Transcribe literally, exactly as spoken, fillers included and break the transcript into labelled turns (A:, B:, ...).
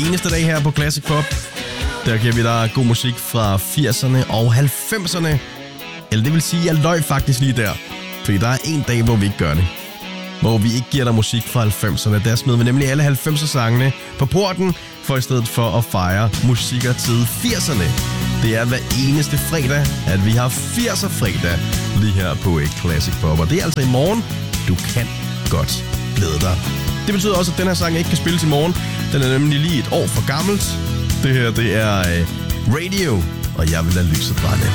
A: Eneste dag her på Classic Pop, der giver vi dig god musik fra firserne og halvfemserne. Eller det vil sige, jeg løg faktisk lige der. Fordi der er en dag, hvor vi ikke gør det. Hvor vi ikke giver dig musik fra halvfemserne. Der smider vi nemlig alle halvfemser-sangene på porten, for i stedet for at fejre musikertid firserne. Det er hver eneste fredag, at vi har firser-fredag lige her på Classic Pop. Og det er altså i morgen. Du kan godt glæde dig. Det betyder også, at den her sang ikke kan spilles i morgen. Den er nemlig lige et år for gammelt. Det her, det er Radio, og jeg vil lade lyset brænde.